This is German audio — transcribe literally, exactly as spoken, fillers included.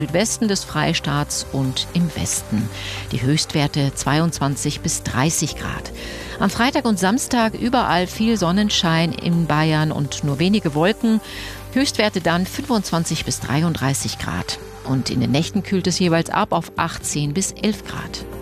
Südwesten des Freistaats und im Westen. Die Höchstwerte zweiundzwanzig bis dreißig Grad. Am Freitag und Samstag überall viel Sonnenschein in Bayern und nur wenige Wolken. Höchstwerte dann fünfundzwanzig bis dreiunddreißig Grad. Und in den Nächten kühlt es jeweils ab auf achtzehn bis elf Grad.